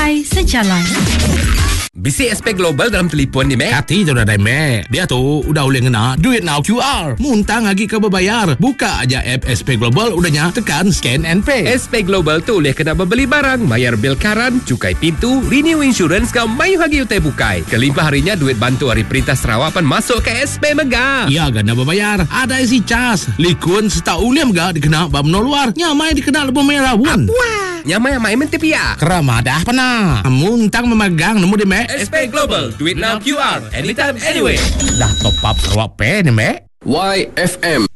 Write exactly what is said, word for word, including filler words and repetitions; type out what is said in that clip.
Bukai sejalan. Bisi S P Global dalam telefon ni, Mek. Hati tu dah, Mek. Dia tu udah boleh ngena Duit Now Q R. Muntang lagi ke berbayar. Buka aja app S P Global, udahnya tekan scan and pay. S P Global tu boleh kena membeli barang, bayar bil karan, cukai pintu, renew insurance kau mayu hagi utai bukai. Kelimpah harinya duit bantu hari perintah Sarawak pan masuk ke S P Mega. Ya, gana berbayar. Ada isi cas. Likun seta uliam ga dikena bab no luar. Nyamai dikena lebih merah pun. Wah, nyamai-nyamai mentipia. Keramadah pernah. Muntang memegang nombor di, Mek. S P Global, Duit Now Q R, anytime, anywhere. Dah top up Sarawak Pay ni, Mek. Y F M